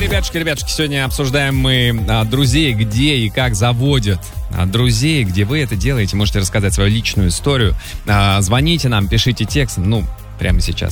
Ребятушки, сегодня обсуждаем мы друзей, где и как заводят друзей, где вы это делаете. Можете рассказать свою личную историю. Звоните нам, пишите текст, прямо сейчас.